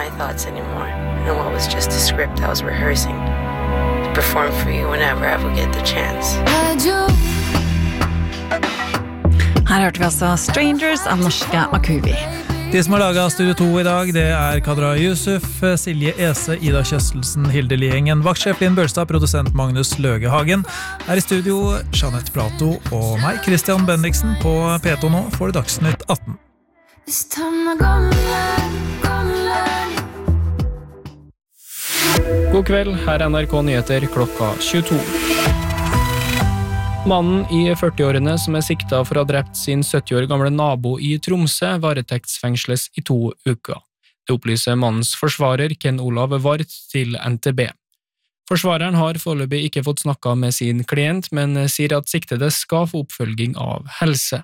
my thoughts anymore, and what was just a script I was rehearsing to perform for you whenever I would get the chance. Her hørte vi altså Strangers av norske Akuvi. De som har laget Studio 2 I dag, det Kadra Yusuf, Silje Ese, Ida Kjøstelsen, Hilde Liengen, vaktsjef Linn Børstad, produsent Magnus Løgehagen. Her I studio, Jeanette Prato og meg, Christian Bendiksen. På P2 nå får du Dagsnytt 18. God kveld, her NRK Nyheter klokka 22. Mannen I 40-årene som siktet for å ha drept sin 70 år gamle nabo I Tromsø varetektsfengsles I 2 uker. Det opplyser mannens forsvarer Ken Olav Vart til NTB. Forsvareren har foreløpig ikke fått snakket med sin klient, men sier at siktede skal få oppfølging av helse.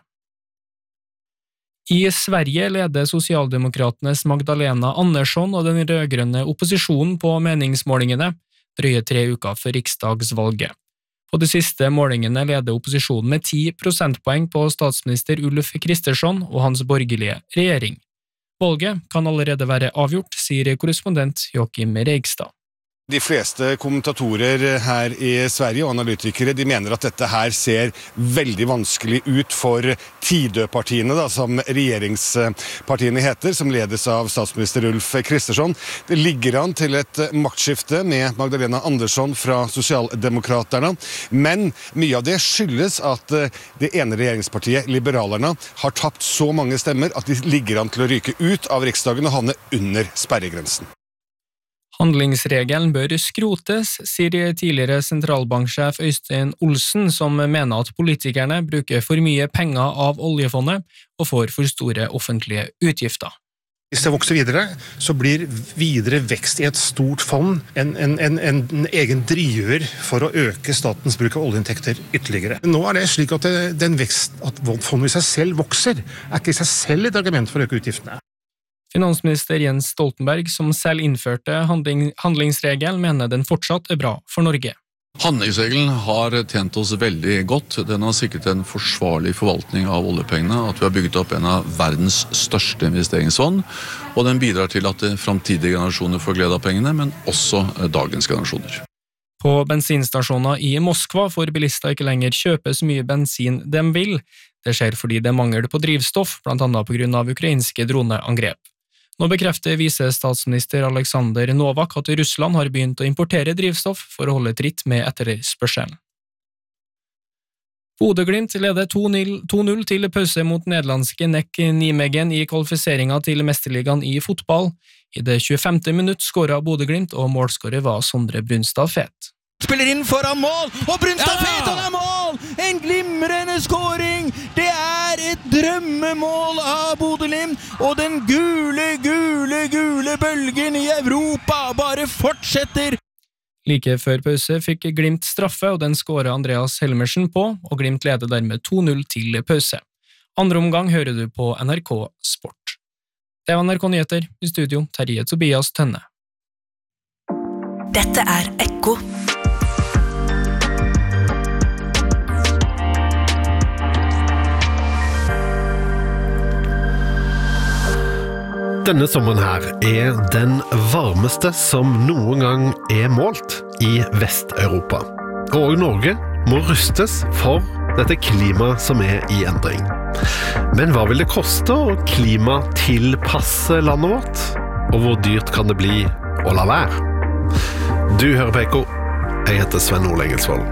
I Sverige leder Sosialdemokraternes Magdalena Andersson og den rødgrønne opposisjonen på meningsmålingene drøye 3 uker før riksdagsvalget. På de siste målingene leder opposisjonen med 10 prosentpoeng på statsminister Ulf Kristersson og hans borgerlige regjering. Valget kan allerede være avgjort, sier korrespondent Joachim Reigstad. De fleste kommentatorer her I Sverige og analytikere, de mener at dette her ser veldig vanskelig ut for Tidøpartiene, som regjeringspartiene heter, som ledes av statsminister Ulf Kristersson. Det ligger an til et maktskifte med Magdalena Andersson fra Sosialdemokraterna, men mye av det skyldes at det ene regjeringspartiet, Liberalerna, har tapt så mange stemmer at de ligger an til å ryke ut av riksdagen og havne under sperregrensen. Handlingsregelen bør skrotes, sier tidligere sentralbanksjef Øystein Olsen, som mener at politikerne bruker for mye penger av oljefondet og får for store offentlige utgifter. Hvis det vokser videre, så blir videre vekst I et stort fond en egen driver for å øke statens bruk av oljeinntekter ytterligere. Nå det slik at den vekst, at fondet I seg selv vokser, ikke I seg selv et argument for å øke utgiftene. Finansminister Jens Stoltenberg, som selv innførte handlingsregelen, mener den fortsatt bra for Norge. Handlingsregelen har tjent oss veldig godt. Den har sikret en forsvarlig forvaltning av oljepengene, at vi har bygget opp en av verdens største investeringsfond, og den bidrar til at fremtidige generasjoner får glede av pengene, men også dagens generasjoner. På bensinstasjoner I Moskva får bilister ikke lenger kjøpe så mye bensin de vil. Det skjer fordi det mangler på drivstoff, blant annet på grunn av ukrainske droneangrep. Nå bekrefter visestatsminister Alexander Novak at Russland har begynt å importere drivstoff for å holde tritt med etterspørselen. Bodø/Glimt leder 2-0 til pause mot nederlandske NEC Nijmegen I kvalifiseringen til mesterligaen I fotball. I det 25. minutt skåret Bodø/Glimt, og målskårer var Sondre Brunstad Fet. Spiller inn foran mål, og Brunstad Fet, han mål! En glimrende skåring! Det et drømmemål av Bodø/Glimt, og den gule bølgen I Europa bare fortsetter! Like før pause fikk Glimt straffe, og den skåret Andreas Helmersen på, og Glimt leder dermed 2-0 til pause. Andre omgang hører du på NRK Sport. Det var NRK Nyheter, I studio Terje Tobias Tønne. Dette Ekko. Denne sommeren her den varmeste som noen gang målt I Vest-Europa. Og Norge må rustes for dette klimaet som I endring. Men hva vil det koste å klimatilpasse landet vårt? Og hvor dyrt kan det bli å la være? Du hører på Ekko. Jeg heter Sven Ole Engelsvold.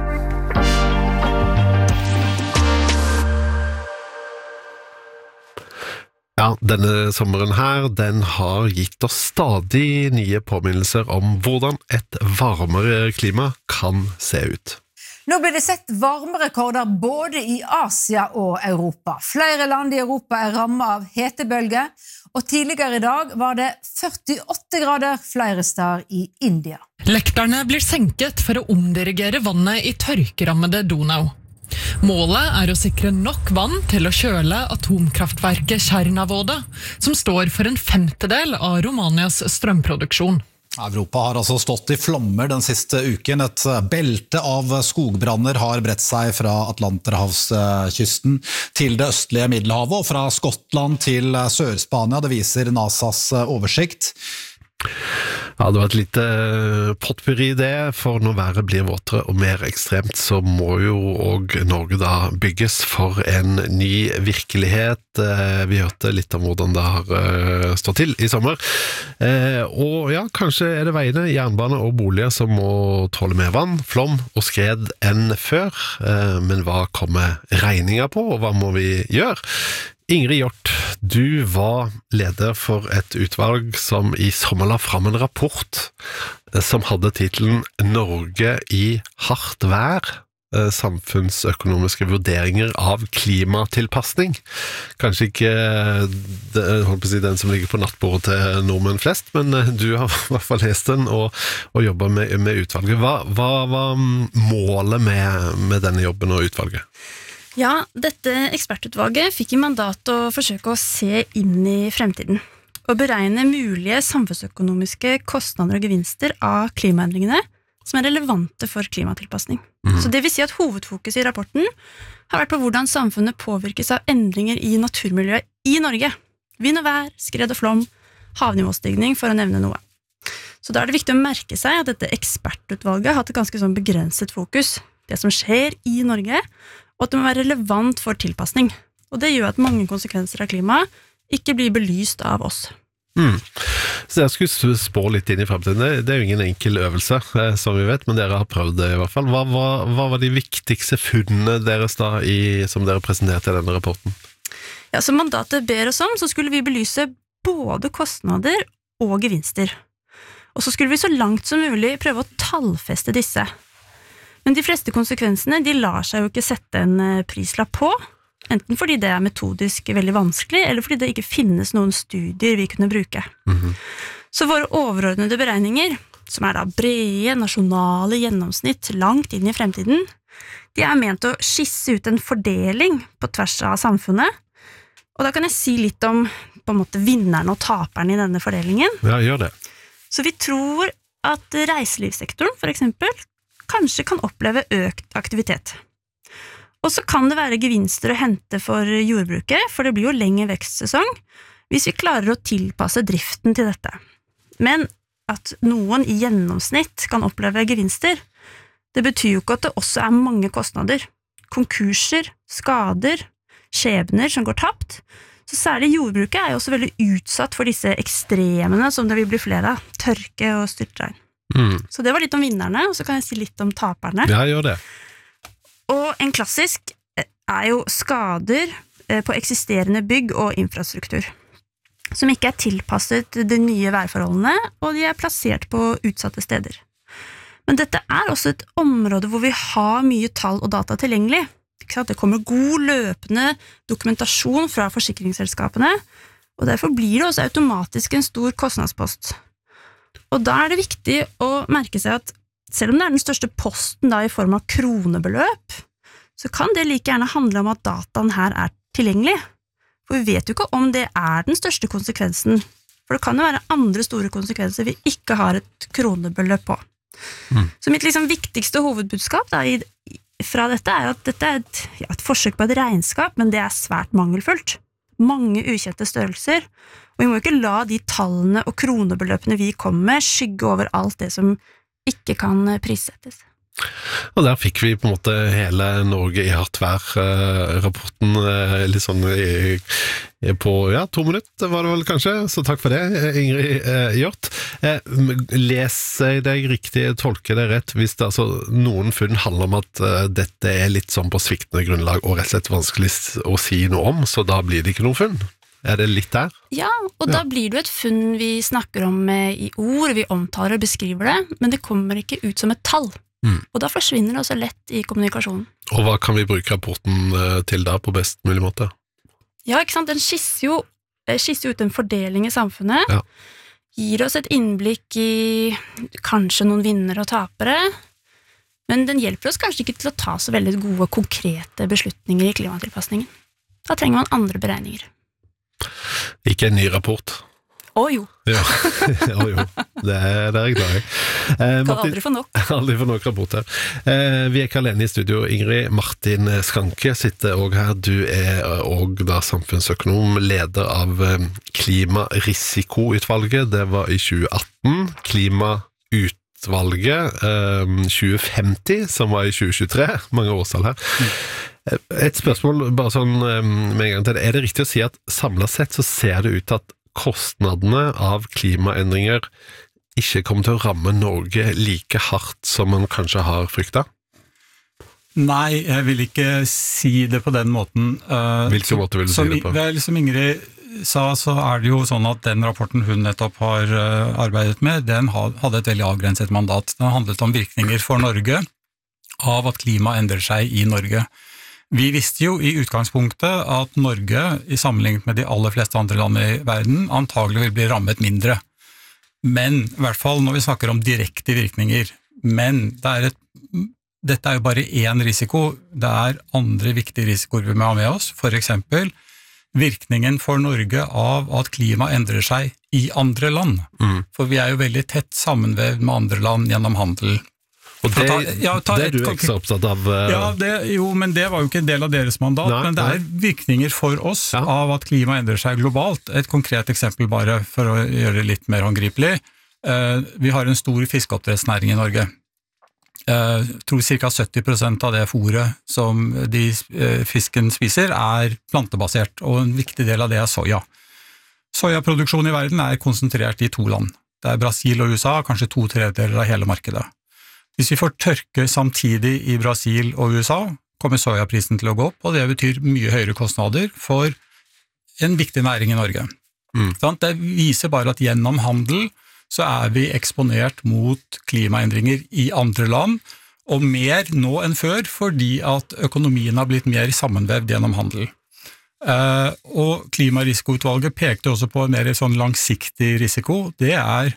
Ja, denne sommeren her, den har gitt oss stadig nye påminnelser om hvordan et varmere klima kan se ut. Nå blir det sett varmerekorder både I Asia og Europa. Flere land I Europa rammet av hetebølge, og tidligere I dag var det 48 grader flere steder I India. Lekterne blir senket for å omdirigere vannet I tørkerammede Donau. Målet å sikre nok vann til å kjøle atomkraftverket Tjernavåda, som står for en 1/5 av Romanias strømproduksjon. Europa har altså stått I flammer den siste uken. Et belte av skogbranner har bredt seg fra Atlanterhavskysten til det østlige Middelhavet og fra Skottland til Sør-Spania. Det viser NASAs oversikt. Ja, det var et lite potpurri det, for når været blir våtere og mer ekstremt, så må jo også Norge da bygges for en ny virkelighet. Vi hørte litt om hvordan det har stått til i sommer. Og ja, kanskje det veiene, jernbane og boliger som må tåle mer vann, flom og skred enn før. Men hva kommer regninga på, og hva må vi gjøre? Ingrid Hjort, du var leder for et utvalg som i sommer la fram en rapport som hadde titelen «Norge i hardt vær. Samfunnsøkonomiske vurderinger av klimatilpassing». Kanskje ikke den som ligger på nattbordet til nordmenn flest, men du har i hvert fall lest den og jobber med utvalget. Hva var målet med denne jobben og utvalget? Ja, dette ekspertutvalget fikk i mandat å forsøke å se inn i fremtiden og beregne mulige samfunnsøkonomiske kostnader og gevinster av klimaendringene som relevante for klimatilpassning. Så det vil si at hovedfokus i rapporten har vært på hvordan samfunnet påvirkes av endringer i naturmiljøet i Norge. Vind og vær, skred og flom, havnivåstigning, for å nevne noe. Så da det viktig å merke seg at dette ekspertutvalget har hatt et ganske sånn begrenset fokus. Det som skjer i Norge, og at det må være relevant for tilpassning. Og det gjør at mange konsekvenser av klima ikke blir belyst av oss. Så jeg skulle spå litt inn i fremtiden. Det er jo ingen enkel øvelse, som vi vet, men dere har prøvd det i hvert fall. Hva var de viktigste funnene deres da, som dere presenterte i denne rapporten? Ja, som mandatet ber oss om, så skulle vi belyse både kostnader og gevinster. Og så skulle vi så langt som mulig prøve å tallfeste disse. Men de fleste konsekvensene, de lar seg jo ikke sette en prislapp på, enten fordi det er metodisk veldig vanskelig, eller fordi det ikke finnes noen studier vi kunne bruke. Så våre overordnede beregninger, som er da brede, nasjonale gjennomsnitt langt inn i fremtiden, de er ment å skisse ut en fordeling på tvers av samfunnet, og da kan jeg si litt om på en måte vinnerne og taperne i denne fordelingen. Ja, gjør det. Så vi tror at reiselivssektoren, for eksempel, kanskje kan oppleve økt aktivitet. Og så kan det være gevinster å hente for jordbruket, for det blir jo lengre vekstsesong, hvis vi klarer å tilpasse driften til dette. Men at noen i gjennomsnitt kan oppleve gevinster, det betyr jo ikke at det også er mange kostnader. Konkurser, skader, skjebner som går tapt. Så særlig jordbruket er jo også veldig utsatt for disse ekstremene som det vil bli flere av, tørke og styrtregn. Så det var litt om vinnerne, og så kan jeg si litt om taperne. Ja, gjør det. Og en klassisk er jo skader på eksisterende bygg og infrastruktur, som ikke er tilpasset de nye værforholdene, og de er plassert på utsatte steder. Men dette er også et område hvor vi har mye tall og data tilgjengelig. Det kommer god løpende dokumentasjon fra forsikringsselskapene, og derfor blir det også automatisk en stor kostnadspost. Og da er det viktig å merke seg at selv om det er den største posten da i form av kronebeløp, så kan det like gjerne handle om at dataen her er tilgjengelig. For vi vet jo ikke om det er den største konsekvensen, for det kan jo være andre store konsekvenser vi ikke har et kronebeløp på. Så mitt viktigste hovedbudskap da, fra dette er at dette er et forsøk på et regnskap, men det er svært mangelfullt. Mange ukjente størrelser, og vi må ikke la de tallene og kronebeløpene vi kommer med skygge over alt det som ikke kan prissettes. Og der fikk vi på en måte hele Norge i hardt vær rapporten litt sånn på 2 minutter var det vel kanskje, så takk for det, Ingrid Hjort. Leser jeg deg riktig, tolker det rett, hvis det altså noen funn handler om at dette er litt sånn på sviktende grunnlag og rett og slett vanskelig å si noe om, så da blir det ikke noen funn? Er det litt der? Ja, og da blir det jo et funn vi snakker om i ord, vi omtaler og beskriver det, men det kommer ikke ut som et tall. Og da forsvinner det også lett i kommunikasjonen. Og hva kan vi bruke rapporten til da på best mulig måte? Ja, ikke sant? Den skisser jo ut en fordeling i samfunnet, gir oss et innblikk i kanskje noen vinnere og tapere, men den hjelper oss kanskje ikke til å ta så veldig gode, konkrete beslutninger i klimatilpasningen. Da trenger man andre beregninger. Ikke en ny rapport? Jo. Ja, jo. Det er jeg glad i. Kan aldri få nok. Aldri få nok rapporter. Vi er ikke alene i studio, Ingrid. Martin Skanke sitter også her. Du er også da samfunnsøkonom, leder av Klimarisikoutvalget. Det var i 2018. Klimautvalget 2050, som var i 2023. Mange årstall her. Et spørsmål, bare sånn med en gang til. Er det riktig å si at samlet sett så ser det ut til at kostnadene av klimaendringer ikke kommer til å ramme Norge like hardt som man kanskje har fryktet? Nei, jeg vil ikke si det på den måten. Hvilken måte vil du si det på? Som Ingrid sa, så er det jo sånn at den rapporten hun nettopp har arbeidet med, den hadde et veldig avgrenset mandat. Den handlet om virkninger for Norge av at klima endrer seg i Norge. Vi visste jo i utgangspunktet at Norge, i sammenlignet med de aller fleste andre land i verden, antagelig vil bli rammet mindre. Men, i hvert fall når vi snakker om direkte virkninger, men dette er jo bare én risiko, det er andre viktige risikoer vi må ha med oss, for eksempel virkningen for Norge av at klima endrer seg i andre land. For vi er jo veldig tett sammenvevd med andre land gjennom handel. Og det er du ekstra opptatt av? Men det var jo ikke en del av deres mandat, men det er virkninger for oss av at klima endrer seg globalt. Et konkret eksempel bare for å gjøre det litt mer håndgripelig. Vi har en stor fiskeoppdrettsnæring i Norge. Jeg tror ca. 70% av det fôret som fisken spiser er plantebasert, og en viktig del av det er soja. Sojaproduksjon i verden er konsentrert i 2 land. Det er Brasil og USA, kanskje 2/3 av hele markedet. Hvis vi får tørke samtidig i Brasil og USA, kommer sojaprisen til å gå opp, og det betyr mye høyere kostnader for en viktig næring i Norge. Det viser bare at gjennom handel så er vi eksponert mot klimaendringer i andre land, og mer nå enn før, fordi at økonomien har blitt mer sammenvevd gjennom handel. Og Klimarisikoutvalget pekte også på en mer sånn langsiktig risiko. Det er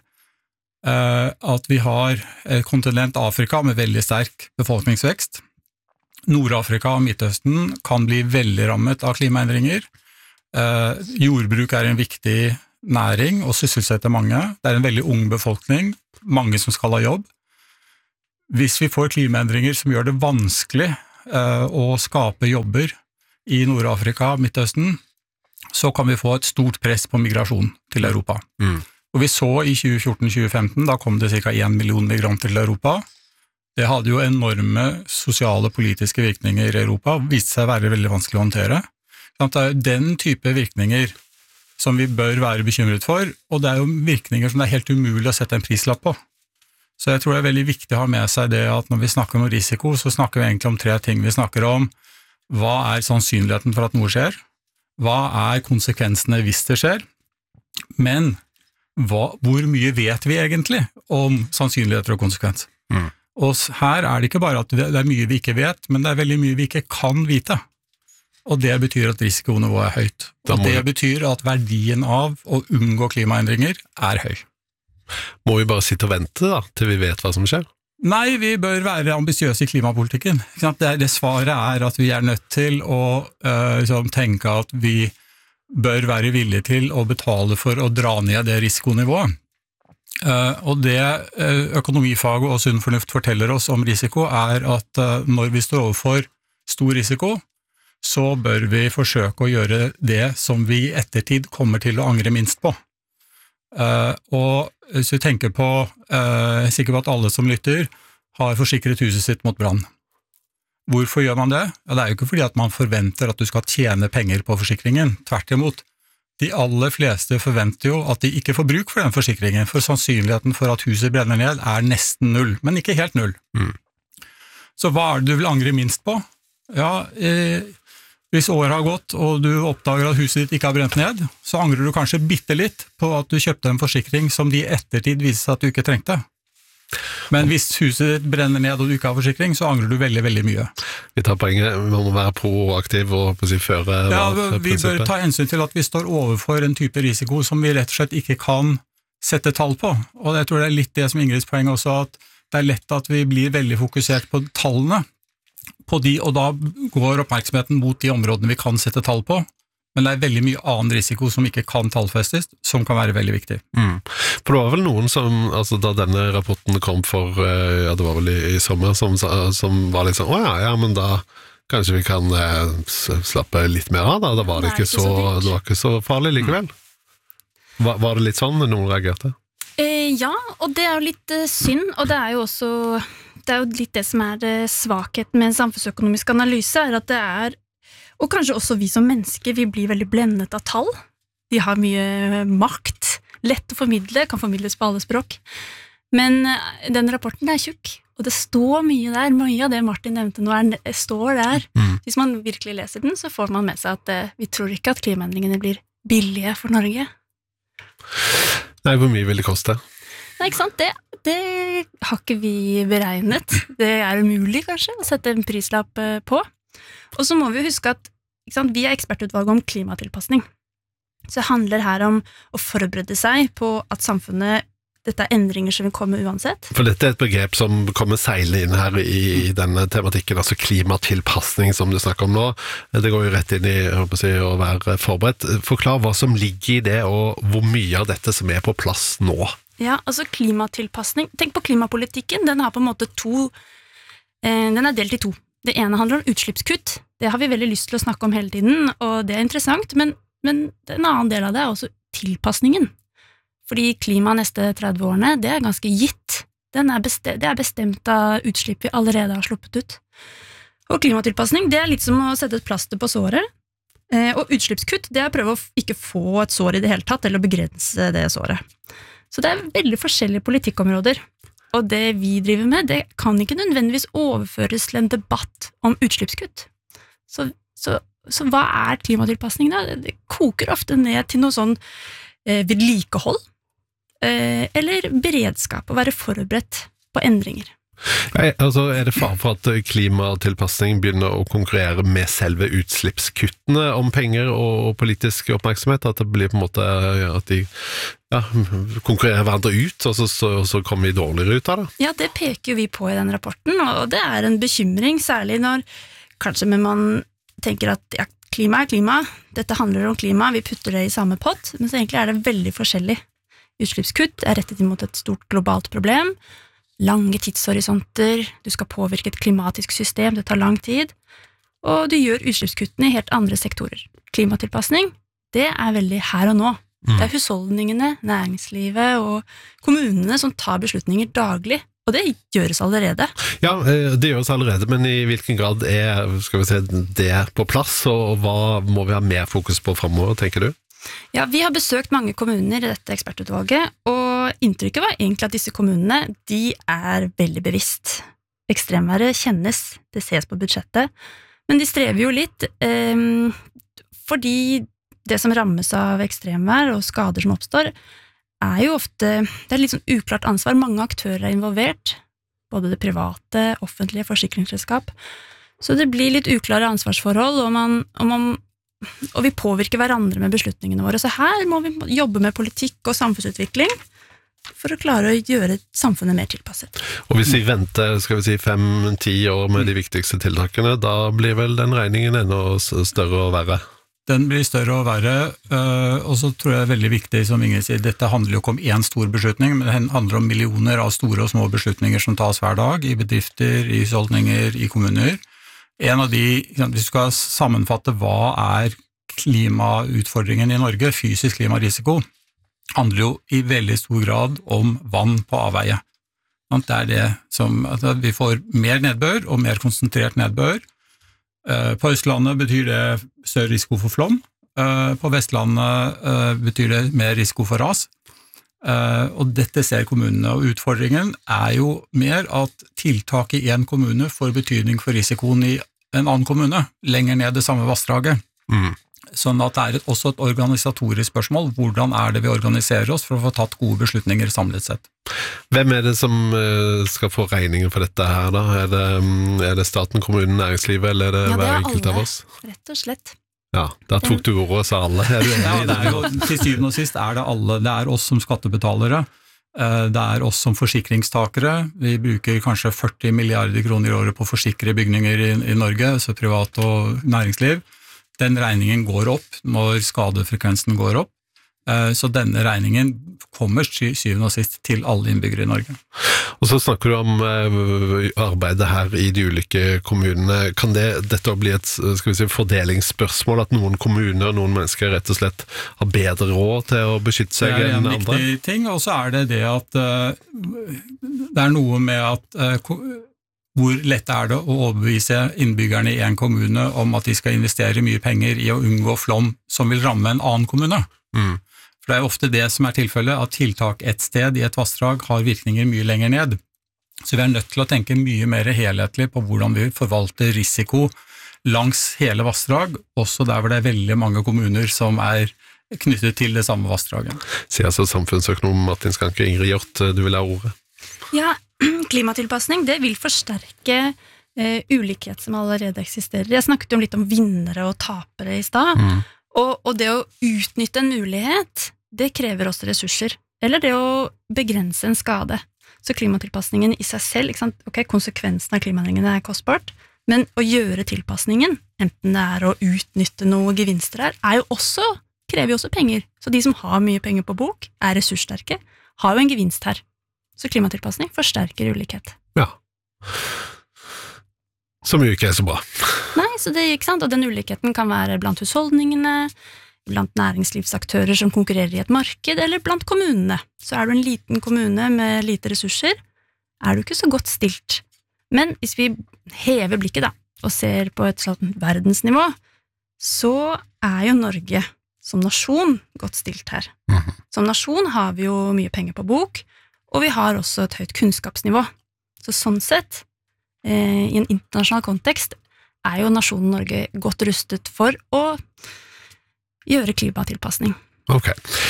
at vi har kontinent Afrika med veldig sterk befolkningsvekst. Nord-Afrika og Midtøsten kan bli veldig rammet av klimaendringer. Jordbruk er en viktig næring og sysselsetter mange. Det er en veldig ung befolkning, mange som skal ha jobb. Hvis vi får klimaendringer som gjør det vanskelig å skape jobber i Nord-Afrika og Midtøsten, så kan vi få et stort press på migrasjon til Europa. Og vi så i 2014-2015, da kom det ca. 1 million migranter til Europa. Det hadde jo enorme sosiale og politiske virkninger i Europa, og viste seg å være veldig vanskelig å håndtere. Det er den type virkninger som vi bør være bekymret for, og det er jo virkninger som det er helt umulig å sette en prislapp på. Så jeg tror det er veldig viktig å ha med seg det at når vi snakker om risiko, så snakker vi egentlig om 3 ting. Vi snakker om hva er sannsynligheten for at noe skjer, hva er konsekvensene hvis det skjer, men hvor mye vet vi egentlig om sannsynligheter og konsekvens? Og her er det ikke bare at det er mye vi ikke vet, men det er veldig mye vi ikke kan vite. Og det betyr at risikonivået er høyt. Og det betyr at verdien av å unngå klimaendringer er høy. Må vi bare sitte og vente da, til vi vet hva som skjer? Nei, vi bør være ambisiøse i klimapolitikken. Det svaret er at vi er nødt til å tenke at vi bør være villige til å betale for å dra ned det risikonivået. Og det økonomifaget og sunn fornuft forteller oss om risiko er at når vi står overfor stor risiko, så bør vi forsøke å gjøre det som vi i ettertid kommer til å angre minst på. Og hvis vi tenker på, jeg er sikker på at alle som lytter har forsikret huset sitt mot brann. Hvorfor gjør man det? Ja, det er jo ikke fordi at man forventer at du skal tjene penger på forsikringen. Tvert imot. De aller fleste forventer jo at de ikke får bruk for den forsikringen, for sannsynligheten for at huset brenner ned er nesten 0, men ikke helt 0. Så hva er det du vil angre minst på? Ja, hvis året har gått, og du oppdager at huset ditt ikke har brent ned, så angrer du kanskje bitte litt på at du kjøpte en forsikring som de i ettertid viser seg at du ikke trengte. Men hvis huset ditt brenner ned og du ikke har forsikring, så angrer du veldig, veldig mye. Vi tar poenget, vi må være proaktiv og føre vi bør ta hensyn til at vi står overfor en type risiko som vi rett og slett ikke kan sette tall på. Og jeg tror det er litt det som Ingrids poeng også, at det er lett at vi blir veldig fokusert på tallene, og da går oppmerksomheten mot de områdene vi kan sette tall på, Men det veldig mye annen risiko som ikke kan tallfestes, som kan være veldig viktig. For det var vel noen som, altså da denne rapporten kom for, det var vel i sommer, som var litt sånn, men da kanskje vi kan slappe litt mer av, da var det ikke så farlig likevel. Var det litt sånn noen reagerte? Ja, og det jo litt synd, og det jo også det jo litt det som det svakheten med en samfunnsøkonomisk analyse, at det og kanskje også vi som mennesker, vi blir veldig blendet av tall. Vi har mye makt, lett å formidle, kan formidles på alle språk. Men den rapporten tjukk, og det står mye der, mye av det Martin nevnte nå står der. Hvis man virkelig leser den, så får man med seg at vi tror ikke at klimaendringene blir billige for Norge. Nei, hvor mye vil det koste? Nei, ikke sant? Det har ikke vi beregnet. Det umulig kanskje å sette en prislapp på. Og så må vi huske at vi ekspertutvalget om klimatilpasning. Så det handler her om å forberede seg på at samfunnet, dette endringer som vil komme uansett. For dette et begrep som kommer seilende inn her i denne tematikken, altså klimatilpasning som du snakker om nå. Det går jo rett inn i å være forberedt. Forklar hva som ligger i det, og hvor mye av dette som på plass nå. Ja, altså klimatilpasning. Tenk på klimapolitikken, den har på en måte den delt i to. Det ene handler om utslippskutt. Det har vi veldig lyst til å snakke om hele tiden, og det interessant, men en annen del av det også tilpasningen. Fordi klima neste 30 årene, det ganske gitt. Det bestemt av utslipp vi allerede har sluppet ut. Og klimatilpasning, det litt som å sette et plaster på såret. Og utslippskutt, det å prøve å ikke få et sår i det hele tatt, eller å begrense det såret. Så det veldig forskjellige politikkområder. Og det vi driver med, det kan ikke nødvendigvis overføres til en debatt om utslippskutt. Så hva klimatilpasning da? Det koker ofte ned til noe sånn vedlikehold, eller beredskap, å være forberedt på endringer. Altså, det fare for at klimatilpasning begynner å konkurrere med selve utslippskuttene om penger og politisk oppmerksomhet, at det blir på en måte at de konkurrerer hverandre ut, og så kommer vi dårligere ut av det? Ja, det peker vi på i den rapporten, og det en bekymring, særlig når kanskje man tenker at klima klima, dette handler om klima, vi putter det i samme pott, men så egentlig det veldig forskjellig. Utslippskutt rettet imot et stort globalt problem, lange tidshorisonter, du skal påvirke et klimatisk system, det tar lang tid, og du gjør utslippskuttene i helt andre sektorer. Klimatilpasning, det veldig her og nå. Det husholdningene, næringslivet og kommunene som tar beslutninger daglig, og det gjøres allerede. Ja, det gjøres allerede, men i hvilken grad skal vi si, det på plass, og hva må vi ha mer fokus på fremover, tenker du? Ja, vi har besøkt mange kommuner i dette ekspertutvalget, og inntrykket var egentlig at disse kommunene, de veldig bevisst. Ekstremværet kjennes, det ses på budsjettet, men de strever jo litt, fordi det som rammes av ekstremvær og skader som oppstår, jo ofte, det litt sånn uklart ansvar, mange aktører involvert, både det private, offentlige, forsikringsselskap, så det blir litt uklare ansvarsforhold, og vi påvirker hverandre med beslutningene våre, så her må vi jobbe med politikk og samfunnsutvikling for å klare å gjøre samfunnet mer tilpasset. Og hvis vi venter, skal vi si 5-10 år med de viktigste tiltakene, da blir vel den regningen enda større og verre? Den blir større og verre, og så tror jeg det veldig viktig, som Ingrid sier, dette handler jo ikke om en stor beslutning, men det handler om millioner av store og små beslutninger som tas hver dag, i bedrifter, i husholdninger, i kommuner. En av de, hvis du skal sammenfatte hva klimautfordringen i Norge, fysisk klimarisiko, handler jo i veldig stor grad om vann på avveie. Det det som, at vi får mer nedbør og mer konsentrert nedbør. På Østlandet betyr det større risiko for flom, på Vestlandet betyr det mer risiko for ras, og dette ser kommunene, og utfordringen jo mer at tiltak i en kommune får betydning for risikoen i en annen kommune, lenger ned det samme vassdraget. Sånn at det også et organisatorisk spørsmål, hvordan det vi organiserer oss for å få tatt gode beslutninger samlet sett. Hvem det som skal få regningen for dette her da? Det staten, kommunen, næringslivet, eller det hver enkelt av oss? Ja, det rett og slett. Ja, da tok du ordet og sa alle. Ja, det jo, til syvende og sist det alle. Det oss som skattebetalere, det oss som forsikringstakere. Vi bruker kanskje 40 milliarder kroner i året på å forsikre bygninger i Norge, så privat og næringsliv. den regningen går opp når skadefrekvensen går opp. Så denne regningen kommer syvende og sist til alle innbyggere i Norge. Og så snakker du om arbeidet her i de ulike kommunene. Kan dette bli et fordelingsspørsmål, at noen kommuner, noen mennesker rett og slett har bedre råd til å beskytte seg enn andre? Det en viktig ting, og så det at det noe med at hvor lett det å overbevise innbyggerne i en kommune om at de skal investere mye penger i å unngå flom som vil ramme en annen kommune. For det ofte det som tilfellet, at tiltak et sted i et vassdrag har virkninger mye lenger ned. Så vi nødt til å tenke mye mer helhetlig på hvordan vi forvalter risiko langs hele vassdrag, også der hvor det veldig mange kommuner som knyttet til det samme vassdraget. Sier altså samfunnsøkonom Martin Skanke. Ingrid Hjort, du vil ha ordet. Ja, klimatilpassning, det vil forsterke ulikhet som allerede eksisterer. Jeg snakket jo litt om vinnere og tapere i sted. Og det å utnytte en mulighet, det krever også ressurser. Eller det å begrense en skade. Så klimatilpasningen i seg selv, ikke sant? Ok, konsekvensen av klimaendringene kostbart, men å gjøre tilpasningen, enten det å utnytte noe gevinster jo også, krever jo også penger. Så de som har mye penger på bok, ressurssterke, har jo en gevinst her. Så klimatilpasning forsterker ulikhet. Ja. Som jo ikke så bra. Nei, så det ikke sant, og den ulikheten kan være blant husholdningene, blant næringslivsaktører som konkurrerer i et marked, eller blant kommunene. Så du en liten kommune med lite ressurser, du ikke så godt stilt. Men hvis vi hever blikket da, og ser på et sånt verdensnivå, så jo Norge som nasjon godt stilt her. Som nasjon har vi jo mye penger på bok, og vi har også et høyt kunnskapsnivå. Så sånn sett, i en internasjonal kontekst, jo nasjonen Norge godt rustet for å gjøre klimatilpasning. Ok,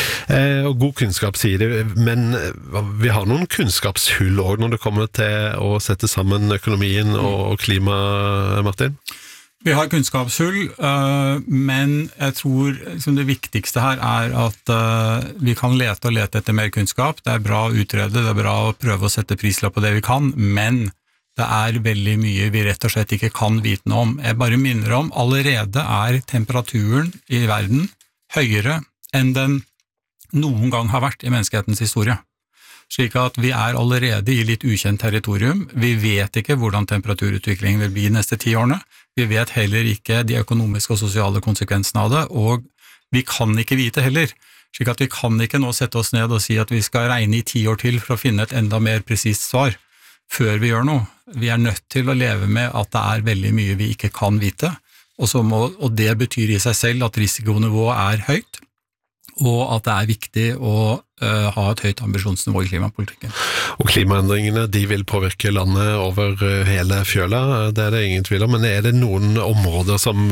og god kunnskap sier det, men vi har noen kunnskapshull også når det kommer til å sette sammen økonomien og klima, Martin? Vi har kunnskapshull, men jeg tror det viktigste her at vi kan lete og lete etter mer kunnskap. Det bra å utrede, det bra å prøve å sette prislapp på det vi kan, men det veldig mye vi rett og slett ikke kan vite noe om. Jeg bare minner om, allerede temperaturen i verden høyere enn den noen gang har vært i menneskehetens historie. Slik at vi allerede i litt ukjent territorium. Vi vet ikke hvordan temperaturutviklingen vil bli de neste 10 årene. Vi vet heller ikke de økonomiske og sosiale konsekvensene av det, og vi kan ikke vite heller. Slik at vi kan ikke nå sette oss ned og si at vi skal regne i 10 år til for å finne et enda mer presist svar før vi gjør noe. Vi nødt til å leve med at det veldig mye vi ikke kan vite, og det betyr i seg selv at risikonivået høyt, og at det viktig å ha et høyt ambisjonsnivå i klimapolitikken. Og klimaendringene, de vil påvirke landet over hele fjøla, det det ingen tvil om, men det noen områder som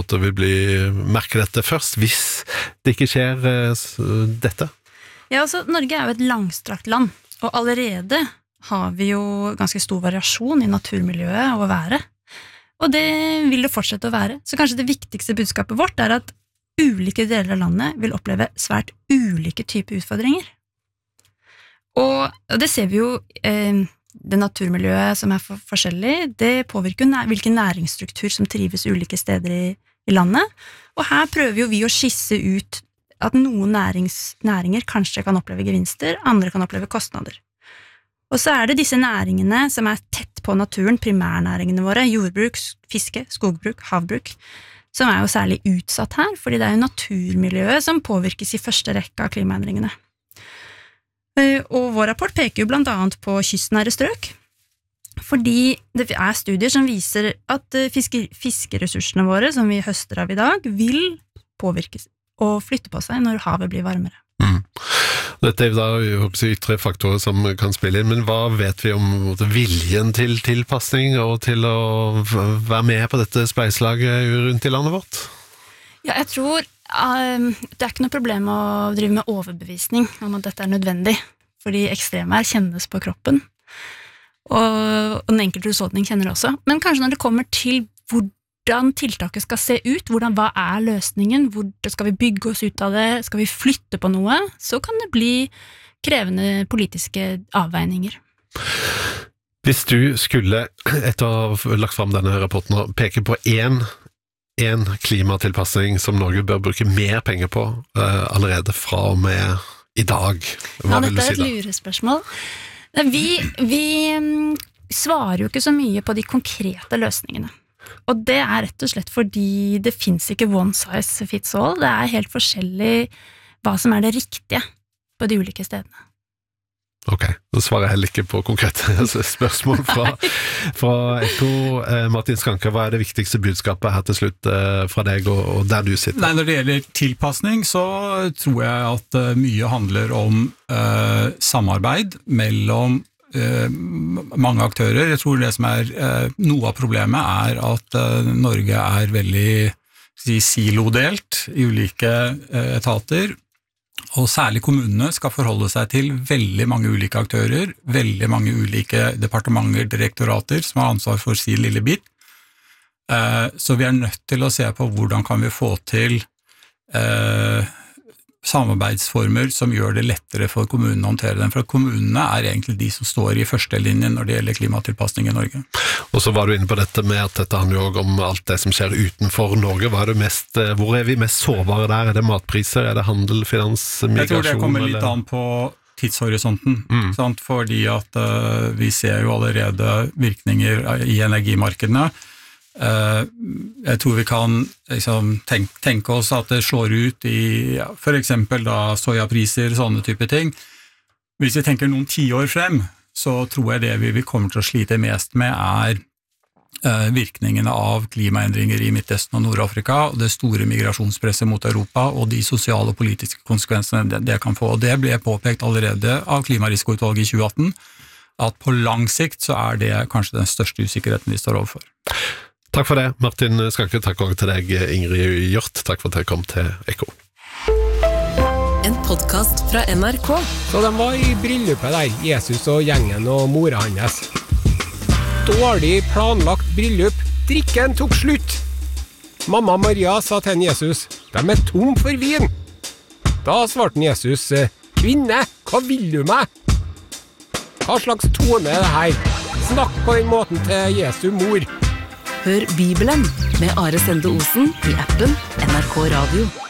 vil merke dette først, hvis det ikke skjer dette? Ja, altså, Norge jo et langstrakt land, og allerede har vi jo ganske stor variasjon i naturmiljøet og været, og det vil det fortsette å være. Så kanskje det viktigste budskapet vårt at ulike deler av landet vil oppleve svært ulike typer utfordringer. Og det ser vi jo, det naturmiljøet som forskjellig, det påvirker hvilken næringsstruktur som trives ulike steder i landet, og her prøver jo vi å skisse ut at noen næringer kanskje kan oppleve gevinster, andre kan oppleve kostnader. Og så det disse næringene som tett på naturen, primærnæringene våre, jordbruk, fiske, skogbruk, havbruk, som jo særlig utsatt her, fordi det jo naturmiljøet som påvirkes i første rekke av klimaendringene. Og vår rapport peker jo blant annet på kystnære strøk, fordi det studier som viser at fiskeressursene våre, som vi høster av i dag, vil påvirkes og flytte på seg når havet blir varmere. Dette da ytre faktorer som kan spille inn, men hva vet vi om viljen til tilpasning og til å være med på dette spleiselaget rundt i landet vårt? Ja, jeg tror det ikke noe problem å drive med overbevisning om at dette nødvendig, fordi ekstremvær kjennes på kroppen, og den enkelte husholdning kjenner det også. Men kanskje når det kommer til hvordan tiltaket skal se ut, hva løsningen, hvordan skal vi bygge oss ut av det, skal vi flytte på noe, så kan det bli krevende politiske avveininger. Hvis du skulle, etter å ha lagt frem denne rapporten, peke på én en klimatilpassing som Norge bør bruke mer penger på allerede fra og med i dag? Hva vil du si da? Dette et lurespørsmål. Vi svarer jo ikke så mye på de konkrete løsningene. Og det rett og slett fordi det finnes ikke one size fits all. Det helt forskjellig hva som det riktige på de ulike stedene. Ok, så svarer jeg heller ikke på konkrete spørsmål fra Ekko. Martin Skanke, hva det viktigste budskapet her til slutt fra deg og der du sitter? Nei, når det gjelder tilpassning, så tror jeg at mye handler om samarbeid mellom mange aktører. Jeg tror det som noe av problemet at Norge veldig silodelt i ulike etater, og særlig kommunene skal forholde seg til veldig mange ulike aktører, veldig mange ulike departementer, direktorater som har ansvar for sin lille bit. Så vi nødt til å se på hvordan kan vi få til samarbeidsformer som gjør det lettere for kommunene å håndtere den, for kommunene egentlig de som står i første linjen når det gjelder klimatilpassning i Norge. Og så var du inne på dette med at dette handler jo også om alt det som skjer utenfor Norge. Hvor vi mest sårbare der? Det matpriser? Det handel, finans, migrasjon? Jeg tror det kommer litt an på tidshorisonten, sant? Fordi at vi ser jo allerede virkninger i energimarkedene. Jeg tror vi kan tenke oss at det slår ut i for eksempel da sojapriser, sånne type ting. Hvis vi tenker noen 10 år frem, så tror jeg det vi kommer til å slite mest med virkningene av klimaendringer i Midtøsten og Nord-Afrika, og det store migrasjonspresset mot Europa, og de sosiale og politiske konsekvensene det kan få. Og det ble påpekt allerede av Klimarisikoutvalget i 2018, at på lang sikt så det kanskje den største usikkerheten vi står overfor. Takk for det, Martin Skanke. Takk også til deg, Ingrid Hjort. Takk for at dere kom til Ekko. En podcast fra NRK. Så de var i bryllupet der, Jesus og gjengen og mora hans. Dårlig planlagt bryllup. Drikken tok slutt. Mamma Maria sa til Jesus, de tom for vin. Da svarte Jesus, kvinne, hva vil du med? Hva slags tone det her? Snakk på den måten til Jesu mor. Hør Bibelen med Are Sende Osen i appen NRK Radio.